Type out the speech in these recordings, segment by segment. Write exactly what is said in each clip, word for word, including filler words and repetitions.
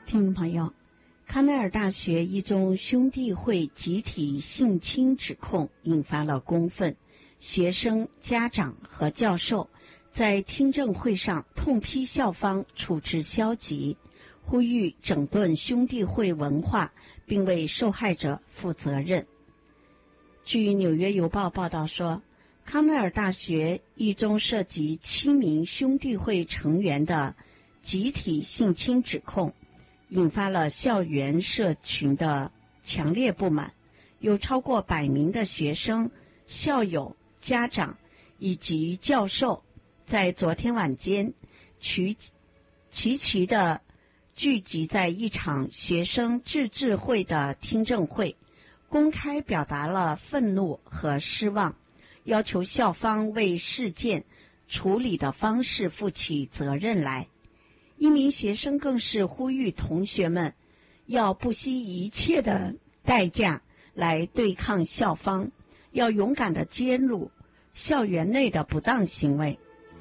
听众朋友，康奈尔大学一中兄弟会集体性侵指控引发了公愤，学生、家长和教授在听证会上痛批校方处置消极，呼吁整顿兄弟会文化，并为受害者负责任。据纽约邮报报道说，康奈尔大学一中涉及七名兄弟会成员的集体性侵指控，引发了校园社群的强烈不满，有超过百名的学生、校友、家长以及教授在昨天晚间齐齐齐地聚集在一场学生自治会的听证会，公开表达了愤怒和失望，要求校方为事件处理的方式负起责任来。一名学生更是呼吁同学们要不惜一切的代价来对抗校方，要勇敢地揭露校园内的不当行为。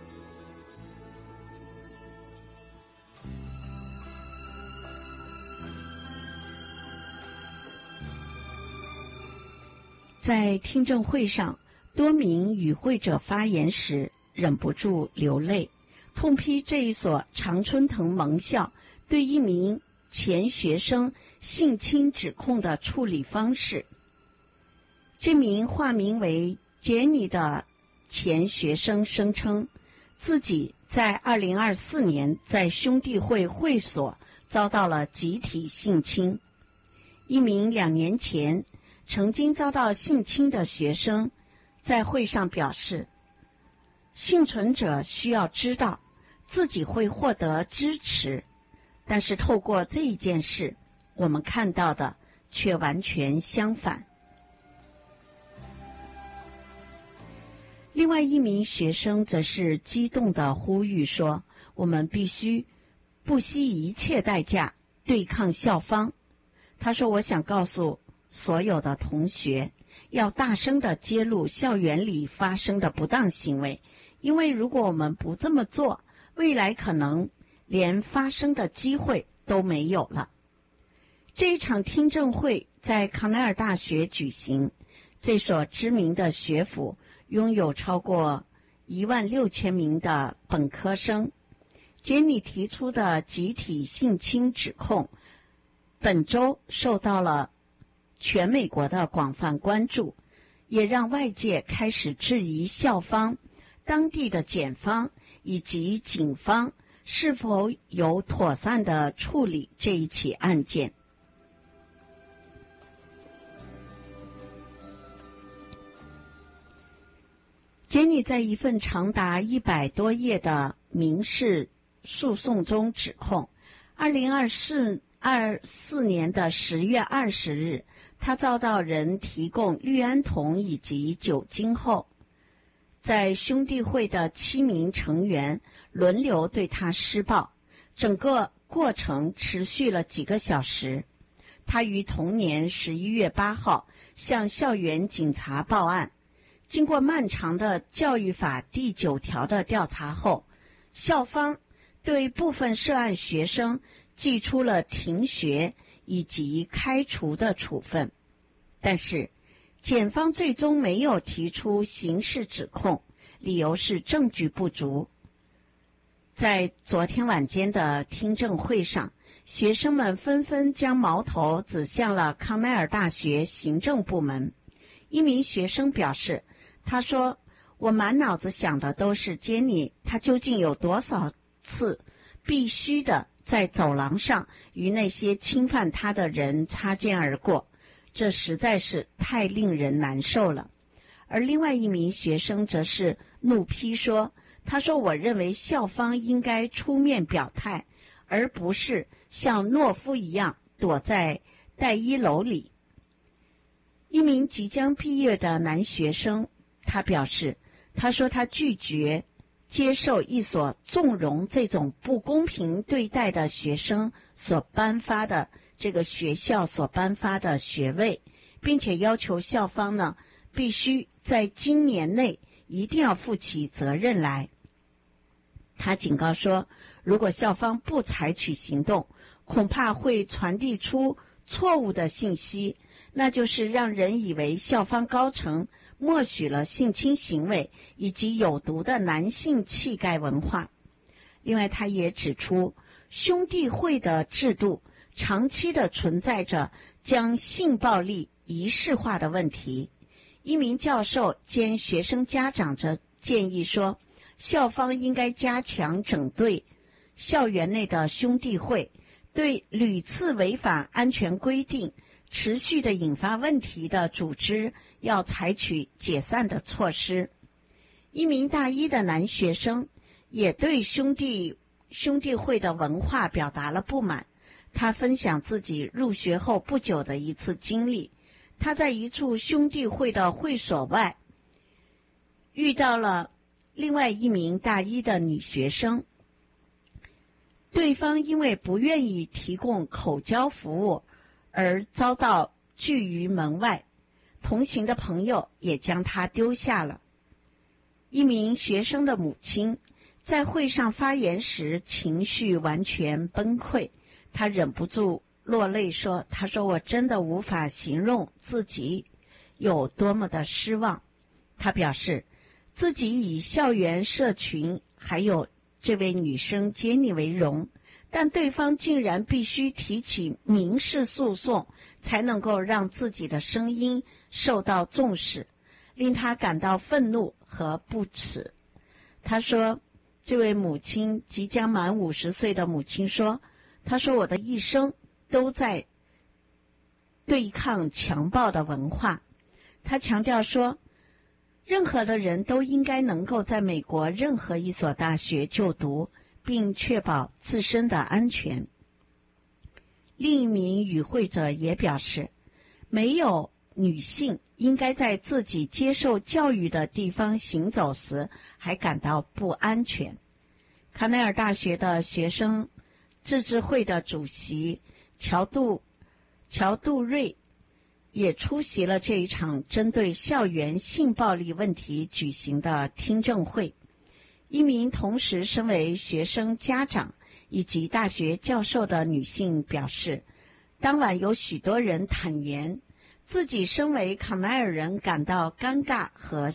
在听证会上，多名与会者发言时忍不住流泪，痛批这一所常春藤盟校对一名前学生性侵指控的处理方式。这名化名为杰尼的前学生声称，自己在二零二四年在兄弟会会所遭到了集体性侵。一名两年前曾经遭到性侵的学生在会上表示，幸存者需要知道自己会获得支持，但是透过这一件事，我们看到的却完全相反。另外一名学生则是激动地呼吁说，我们必须不惜一切代价对抗校方。他说，我想告诉所有的同学，要大声地揭露校园里发生的不当行为，因为如果我们不这么做，未来可能连发生的机会都没有了。这一场听证会在康奈尔大学举行，这所知名的学府拥有超过一万六千名的本科生。杰尼提出的集体性侵指控本周受到了全美国的广泛关注，也让外界开始质疑校方、当地的检方以及警方是否有妥善的处理这一起案件。杰尼在一份长达一百多页的民事诉讼中指控，二零二四年的十月二十日，他遭到人提供氯胺酮以及酒精后，在兄弟会的七名成员轮流对他施暴，整个过程持续了几个小时。他于同年十一月八号向校园警察报案。经过漫长的教育法第九条的调查后，校方对部分涉案学生寄出了停学以及开除的处分，但是检方最终没有提出刑事指控，理由是证据不足。在昨天晚间的听证会上，学生们纷纷将矛头指向了康奈尔大学行政部门。一名学生表示，他说，我满脑子想的都是杰尼，他究竟有多少次必须的在走廊上与那些侵犯他的人擦肩而过，这实在是太令人难受了。而另外一名学生则是怒批说，他说，我认为校方应该出面表态，而不是像懦夫一样躲在待一楼里。一名即将毕业的男学生他表示，他说他拒绝接受一所纵容这种不公平对待的学生所颁发的这个学校所颁发的学位，并且要求校方呢必须在今年内一定要负起责任来。他警告说，如果校方不采取行动， 恐怕会传递出错误的信息，那就是让人以为校方高层默许了性侵行为以及有毒的男性气概文化。另外，他也指出，兄弟会的制度长期的存在着将性暴力仪式化的问题。一名教授兼学生家长则建议说，校方应该加强整顿校园内的兄弟会，对屡次违反安全规定、持续的引发问题的组织要采取解散的措施。一名大一的男学生也对兄弟兄弟会的文化表达了不满。他分享自己入学后不久的一次经历，他在一处兄弟会的会所外遇到了另外一名大一的女学生，对方因为不愿意提供口交服务而遭到拒于门外，同行的朋友也将他丢下了。一名学生的母亲在会上发言时情绪完全崩溃，他忍不住落泪说，他说我真的无法形容自己有多么的失望。他表示自己以校园社群还有这位女生杰尼为荣，但对方竟然必须提起民事诉讼才能够让自己的声音受到重视，令他感到愤怒和不耻。他说，这位母亲即将满五十岁的母亲说，他说我的一生都在对抗强暴的文化。他强调说，任何的人都应该能够在美国任何一所大学就读，并确保自身的安全。另一名与会者也表示，没有女性应该在自己接受教育的地方行走时还感到不安全。康奈尔大学的学生自治会的主席乔杜乔杜瑞也出席了这一场针对校园性暴力问题举行的听证会。一名同时身为学生家长以及大学教授的女性表示，当晚有许多人坦言自己身为康奈尔人感到尴尬和